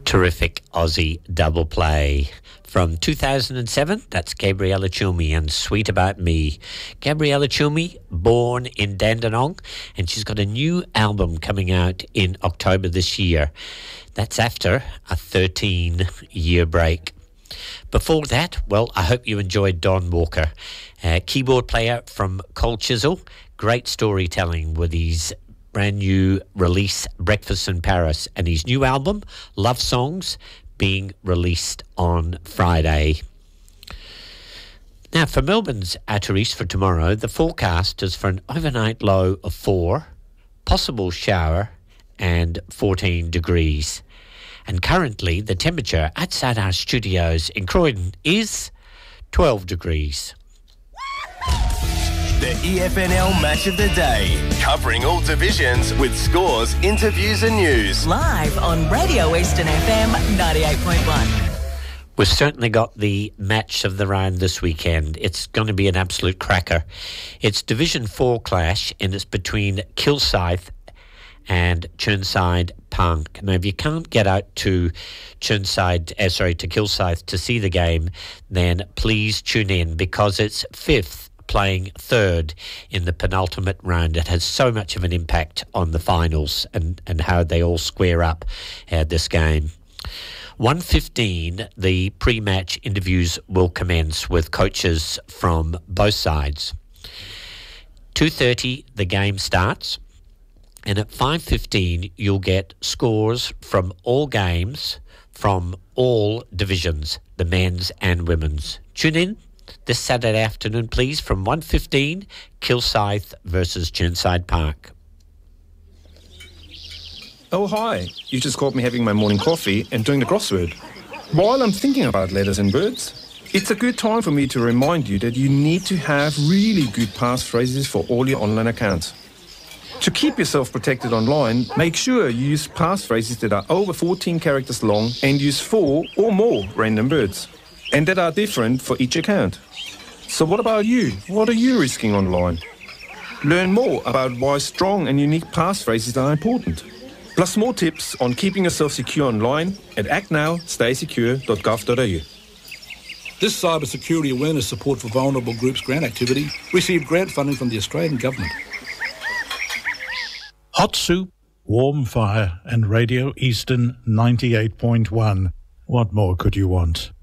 Terrific Aussie double play. From 2007, that's Gabriella Cilmi and Sweet About Me. Gabriella Cilmi, born in Dandenong, and she's got a new album coming out in October this year. That's after a 13-year break. Before that, well, I hope you enjoyed Don Walker, a keyboard player from Cold Chisel. Great storytelling with his brand new release, Breakfast in Paris, and his new album, Love Songs, being released on Friday. Now, for Melbourne's outer east for tomorrow, the forecast is for an overnight low of 4, possible shower, and 14 degrees. And currently, the temperature outside our studios in Croydon is 12 degrees. The EFNL Match of the Day, covering all divisions with scores, interviews and news. Live on Radio Eastern FM 98.1. We've certainly got the match of the round this weekend. It's going to be an absolute cracker. It's Division 4 clash, and it's between Kilsyth and Chirnside Park. Now, if you can't get out to to Kilsyth to see the game, then please tune in, because it's 5th playing 3rd in the penultimate round. It has so much of an impact on the finals and how they all square up this game. 1:15, the pre-match interviews will commence with coaches from both sides. 2:30, the game starts. And at 5:15, you'll get scores from all games, from all divisions, the men's and women's. Tune in this Saturday afternoon, please, from 1:15, Kilsyth versus Chirnside Park. Oh, hi. You just caught me having my morning coffee and doing the crossword. While I'm thinking about letters and words, it's a good time for me to remind you that you need to have really good passphrases for all your online accounts. To keep yourself protected online, make sure you use passphrases that are over 14 characters long and use 4 or more random words, and that are different for each account. So what about you? What are you risking online? Learn more about why strong and unique passphrases are important. Plus more tips on keeping yourself secure online at actnowstaysecure.gov.au. This cybersecurity awareness support for vulnerable groups grant activity received grant funding from the Australian Government. Hot soup, warm fire, and Radio Eastern 98.1. What more could you want?